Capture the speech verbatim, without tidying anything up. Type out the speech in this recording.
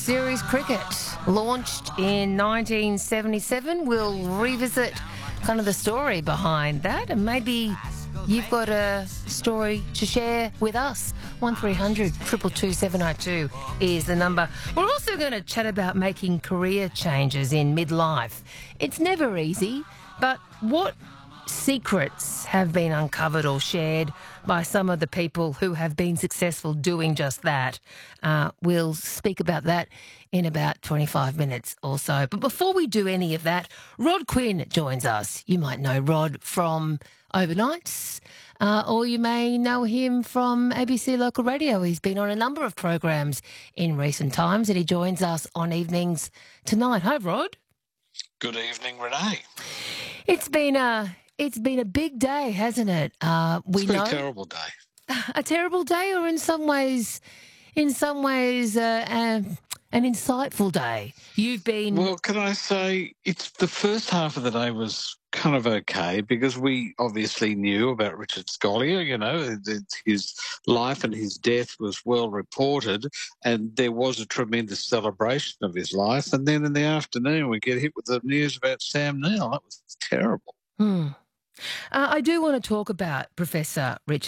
Series cricket, launched in nineteen seventy-seven. We'll revisit kind of the story behind that, and maybe you've got a story to share with us. one three hundred two two two seven oh two is the number. We're also going to chat about making career changes in midlife. It's never easy, but what secrets have been uncovered or shared by some of the people who have been successful doing just that? Uh, we'll speak about that in about twenty-five minutes or so. But before we do any of that, Rod Quinn joins us. You might know Rod from Overnights, uh, or you may know him from A B C Local Radio. He's been on a number of programs in recent times, and he joins us on evenings tonight. Hi, Rod. Good evening, Renee. It's been a it's been a big day, hasn't it? Uh, we it's been know a terrible day. A terrible day, or in some ways, in some ways, uh, um, an insightful day. You've been Well, can I say it's the first half of the day was kind of okay because we obviously knew about Richard Scolyer. You know, that his life and his death was well reported, and there was a tremendous celebration of his life. And then in the afternoon, we get hit with the news about Sam Neill. That was terrible. Hmm. Uh, I do want to talk about Professor Richard